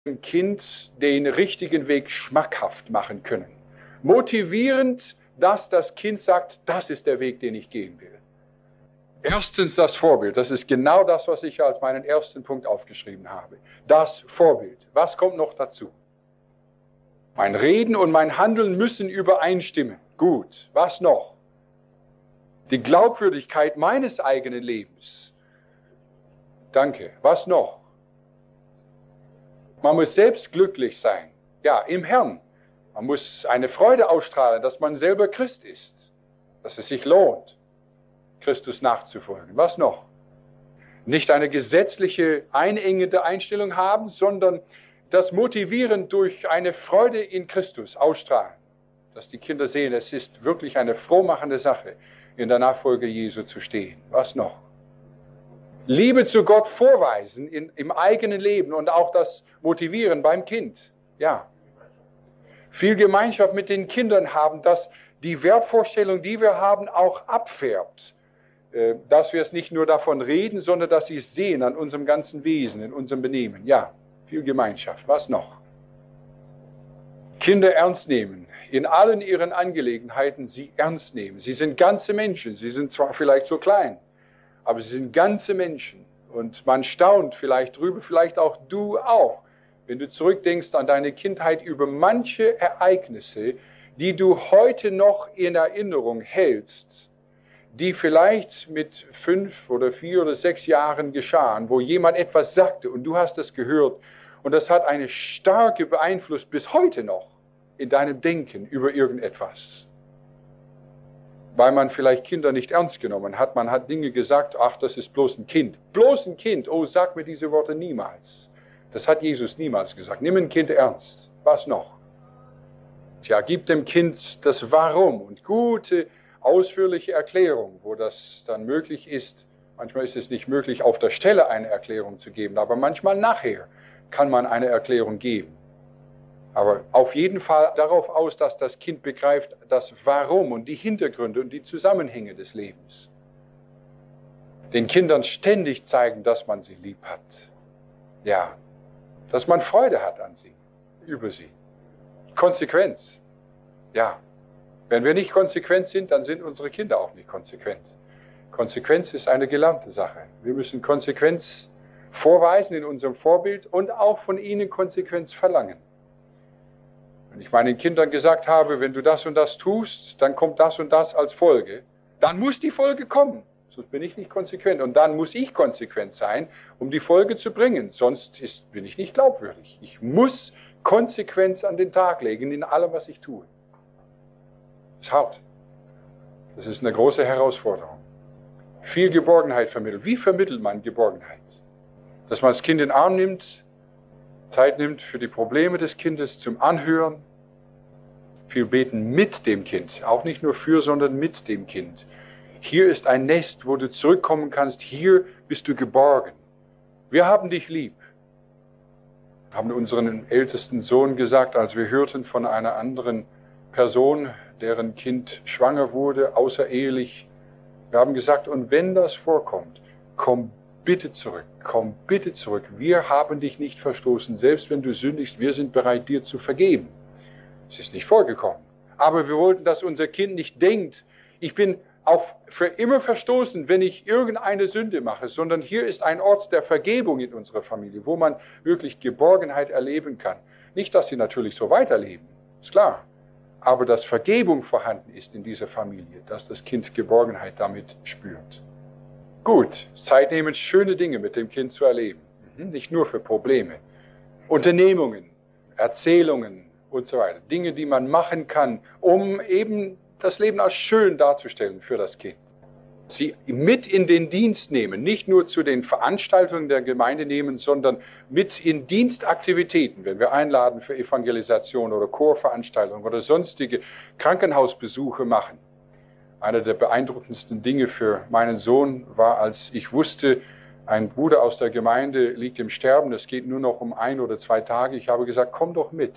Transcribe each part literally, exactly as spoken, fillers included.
dem Kind den richtigen Weg schmackhaft machen können. Motivierend, dass das Kind sagt, das ist der Weg, den ich gehen will. Erstens das Vorbild. Das ist genau das, was ich als meinen ersten Punkt aufgeschrieben habe. Das Vorbild. Was kommt noch dazu? Mein Reden und mein Handeln müssen übereinstimmen. Gut. Was noch? Die Glaubwürdigkeit meines eigenen Lebens. Danke. Was noch? Man muss selbst glücklich sein. Ja, im Herrn. Man muss eine Freude ausstrahlen, dass man selber Christ ist. Dass es sich lohnt, Christus nachzufolgen. Was noch? Nicht eine gesetzliche, einengende Einstellung haben, sondern das Motivieren durch eine Freude in Christus ausstrahlen. Dass die Kinder sehen, es ist wirklich eine frohmachende Sache, in der Nachfolge Jesu zu stehen. Was noch? Liebe zu Gott vorweisen in, im eigenen Leben und auch das Motivieren beim Kind. Ja. Viel Gemeinschaft mit den Kindern haben, dass die Wertvorstellung, die wir haben, auch abfärbt. Äh, dass wir es nicht nur davon reden, sondern dass sie es sehen an unserem ganzen Wesen, in unserem Benehmen. Ja, viel Gemeinschaft. Was noch? Kinder ernst nehmen. In allen ihren Angelegenheiten sie ernst nehmen. Sie sind ganze Menschen. Sie sind zwar vielleicht so klein, aber sie sind ganze Menschen. Und man staunt vielleicht drüber, vielleicht auch du auch, wenn du zurückdenkst an deine Kindheit über manche Ereignisse, die du heute noch in Erinnerung hältst, die vielleicht mit fünf oder vier oder sechs Jahren geschahen, wo jemand etwas sagte und du hast es gehört und das hat eine starke Beeinfluss bis heute noch in deinem Denken über irgendetwas. Weil man vielleicht Kinder nicht ernst genommen hat. Man hat Dinge gesagt, ach, das ist bloß ein Kind. Bloß ein Kind, oh, sag mir diese Worte niemals. Das hat Jesus niemals gesagt. Nimm ein Kind ernst. Was noch? Tja, gib dem Kind das Warum und gute, ausführliche Erklärung, wo das dann möglich ist. Manchmal ist es nicht möglich, auf der Stelle eine Erklärung zu geben, aber manchmal nachher kann man eine Erklärung geben. Aber auf jeden Fall darauf aus, dass das Kind begreift, das Warum und die Hintergründe und die Zusammenhänge des Lebens. Den Kindern ständig zeigen, dass man sie lieb hat. Ja, dass man Freude hat an sie, über sie. Konsequenz. Ja, wenn wir nicht konsequent sind, dann sind unsere Kinder auch nicht konsequent. Konsequenz ist eine gelernte Sache. Wir müssen Konsequenz vorweisen in unserem Vorbild und auch von ihnen Konsequenz verlangen. Wenn ich meinen Kindern gesagt habe, wenn du das und das tust, dann kommt das und das als Folge, dann muss die Folge kommen, sonst bin ich nicht konsequent. Und dann muss ich konsequent sein, um die Folge zu bringen, sonst ist, bin ich nicht glaubwürdig. Ich muss Konsequenz an den Tag legen in allem, was ich tue. Das ist hart. Das ist eine große Herausforderung. Viel Geborgenheit vermittelt. Wie vermittelt man Geborgenheit? Dass man das Kind in den Arm nimmt, Zeit nimmt für die Probleme des Kindes zum Anhören, viel beten mit dem Kind, auch nicht nur für, sondern mit dem Kind. Hier ist ein Nest, wo du zurückkommen kannst, hier bist du geborgen. Wir haben dich lieb. Wir haben unseren ältesten Sohn gesagt, als wir hörten von einer anderen Person, deren Kind schwanger wurde, außerehelich. Wir haben gesagt, und wenn das vorkommt, komm bitte zurück, komm bitte zurück. Wir haben dich nicht verstoßen, selbst wenn du sündigst, wir sind bereit, dir zu vergeben. Es ist nicht vorgekommen. Aber wir wollten, dass unser Kind nicht denkt, ich bin auf für immer verstoßen, wenn ich irgendeine Sünde mache, sondern hier ist ein Ort der Vergebung in unserer Familie, wo man wirklich Geborgenheit erleben kann. Nicht, dass sie natürlich so weiterleben, ist klar. Aber dass Vergebung vorhanden ist in dieser Familie, dass das Kind Geborgenheit damit spürt. Gut, Zeit nehmen, schöne Dinge mit dem Kind zu erleben. Nicht nur für Probleme. Unternehmungen, Erzählungen und so weiter. Dinge, die man machen kann, um eben das Leben als schön darzustellen für das Kind. Sie mit in den Dienst nehmen, nicht nur zu den Veranstaltungen der Gemeinde nehmen, sondern mit in Dienstaktivitäten, wenn wir einladen für Evangelisation oder Chorveranstaltungen oder sonstige Krankenhausbesuche machen. Einer der beeindruckendsten Dinge für meinen Sohn war, als ich wusste, ein Bruder aus der Gemeinde liegt im Sterben, es geht nur noch um ein oder zwei Tage. Ich habe gesagt, komm doch mit.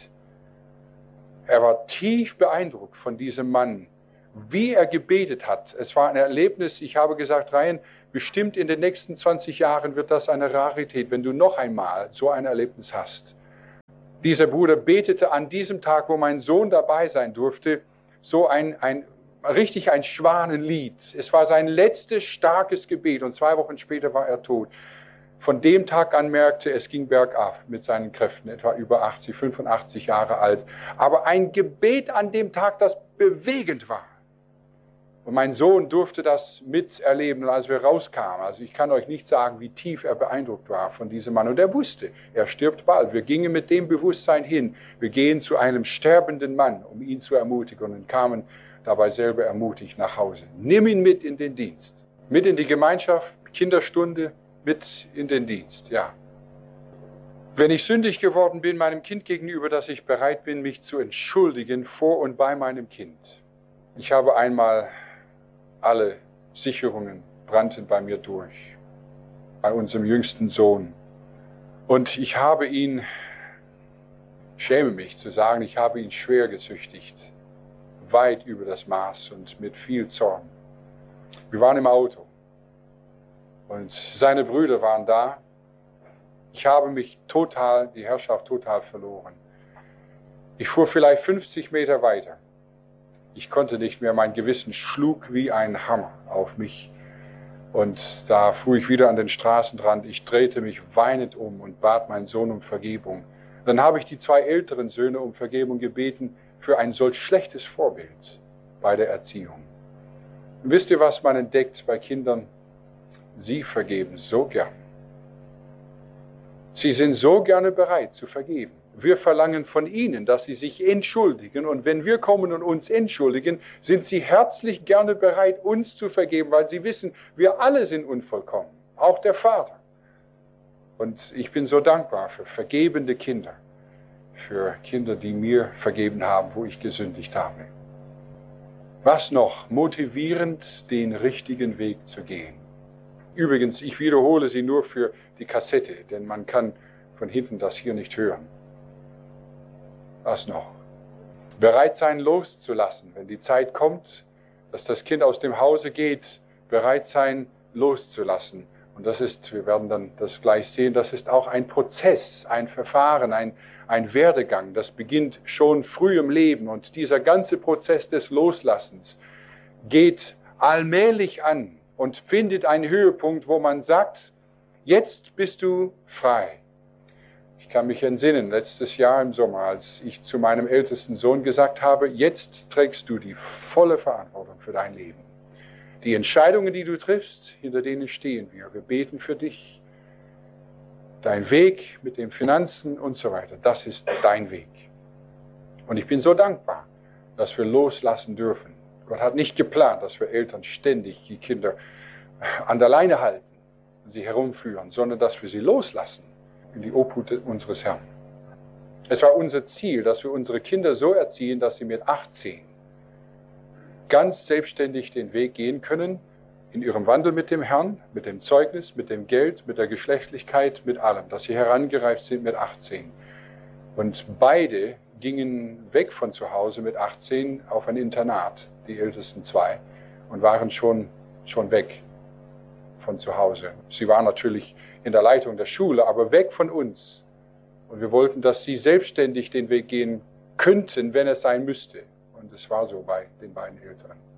Er war tief beeindruckt von diesem Mann, wie er gebetet hat. Es war ein Erlebnis, ich habe gesagt, Ryan, bestimmt in den nächsten zwanzig Jahren wird das eine Rarität, wenn du noch einmal so ein Erlebnis hast. Dieser Bruder betete an diesem Tag, wo mein Sohn dabei sein durfte, so ein, ein richtig ein Schwanenlied. Es war sein letztes starkes Gebet und zwei Wochen später war er tot. Von dem Tag an merkte, es ging bergab mit seinen Kräften, etwa über achtzig, fünfundachtzig Jahre alt. Aber ein Gebet an dem Tag, das bewegend war. Und mein Sohn durfte das miterleben, als wir rauskamen. Also ich kann euch nicht sagen, wie tief er beeindruckt war von diesem Mann. Und er wusste, er stirbt bald. Wir gingen mit dem Bewusstsein hin. Wir gehen zu einem sterbenden Mann, um ihn zu ermutigen, und kamen dabei selber ermutigt nach Hause. Nimm ihn mit in den Dienst. Mit in die Gemeinschaft, Kinderstunde, mit in den Dienst, ja. Wenn ich sündig geworden bin meinem Kind gegenüber, dass ich bereit bin, mich zu entschuldigen vor und bei meinem Kind. Ich habe einmal alle Sicherungen brannten bei mir durch, bei unserem jüngsten Sohn. Und ich habe ihn, schäme mich zu sagen, ich habe ihn schwer gezüchtigt, weit über das Maß und mit viel Zorn. Wir waren im Auto und seine Brüder waren da. Ich habe mich total, die Herrschaft total verloren. Ich fuhr vielleicht fünfzig Meter weiter. Ich konnte nicht mehr, mein Gewissen schlug wie ein Hammer auf mich. Und da fuhr ich wieder an den Straßenrand. Ich drehte mich weinend um und bat meinen Sohn um Vergebung. Dann habe ich die zwei älteren Söhne um Vergebung gebeten für ein solch schlechtes Vorbild bei der Erziehung. Und wisst ihr, was man entdeckt bei Kindern? Sie vergeben so gern. Sie sind so gerne bereit zu vergeben. Wir verlangen von ihnen, dass sie sich entschuldigen. Und wenn wir kommen und uns entschuldigen, sind sie herzlich gerne bereit, uns zu vergeben, weil sie wissen, wir alle sind unvollkommen, auch der Vater. Und ich bin so dankbar für vergebende Kinder, für Kinder, die mir vergeben haben, wo ich gesündigt habe. Was noch? Motivierend, den richtigen Weg zu gehen. Übrigens, ich wiederhole sie nur für die Kassette, denn man kann von hinten das hier nicht hören. Was noch? Bereit sein, loszulassen, wenn die Zeit kommt, dass das Kind aus dem Hause geht, bereit sein, loszulassen. Und das ist, wir werden dann das gleich sehen, das ist auch ein Prozess, ein Verfahren, ein, ein Werdegang. Das beginnt schon früh im Leben und dieser ganze Prozess des Loslassens geht allmählich an und findet einen Höhepunkt, wo man sagt, jetzt bist du frei. Ich kann mich entsinnen, letztes Jahr im Sommer, als ich zu meinem ältesten Sohn gesagt habe, jetzt trägst du die volle Verantwortung für dein Leben. Die Entscheidungen, die du triffst, hinter denen stehen wir. Wir beten für dich. Dein Weg mit den Finanzen und so weiter, das ist dein Weg. Und ich bin so dankbar, dass wir loslassen dürfen. Gott hat nicht geplant, dass wir Eltern ständig die Kinder an der Leine halten und sie herumführen, sondern dass wir sie loslassen in die Obhut unseres Herrn. Es war unser Ziel, dass wir unsere Kinder so erziehen, dass sie mit achtzehn ganz selbstständig den Weg gehen können, in ihrem Wandel mit dem Herrn, mit dem Zeugnis, mit dem Geld, mit der Geschlechtlichkeit, mit allem, dass sie herangereift sind mit achtzehn. Und beide gingen weg von zu Hause mit achtzehn auf ein Internat, die ältesten zwei, und waren schon, schon weg von zu Hause. Sie waren natürlich in der Leitung der Schule, aber weg von uns. Und wir wollten, dass sie selbstständig den Weg gehen könnten, wenn es sein müsste. Und es war so bei den beiden Eltern.